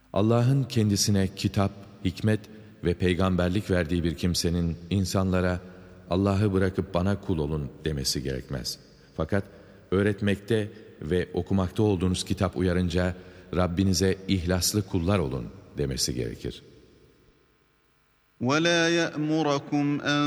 Allah'ın kendisine kitap, hikmet ve peygamberlik verdiği bir kimsenin insanlara Allah'ı bırakıp bana kul olun demesi gerekmez. Fakat öğretmekte ve okumakta olduğunuz kitap uyarınca Rabbinize ihlaslı kullar olun demesi gerekir. وَلَا يَأْمُرَكُمْ أَنْ